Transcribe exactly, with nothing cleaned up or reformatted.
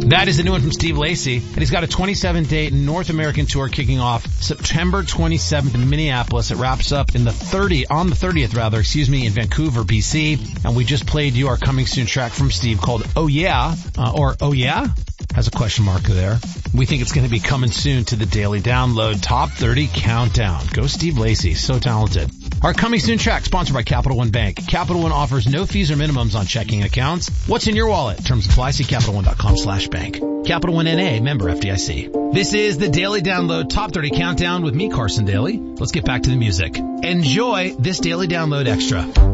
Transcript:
That is the new one from Steve Lacy, and he's got a twenty-seven day North American tour kicking off September twenty-seventh in Minneapolis. It wraps up in the thirty on the thirtieth rather, excuse me, in Vancouver, B C. And we just played you our coming soon track from Steve called Oh Yeah, uh, or Oh Yeah, has a question mark there. We think it's going to be coming soon to the Daily Download Top thirty Countdown. Go Steve Lacy, so talented. Our coming soon track sponsored by Capital One Bank. Capital One offers no fees or minimums on checking accounts. What's in your wallet? Terms apply. See Capital One dot com slash bank. Capital One N A, member F D I C. This is the Daily Download Top thirty Countdown with me, Carson Daly. Let's get back to the music. Enjoy this Daily Download Extra.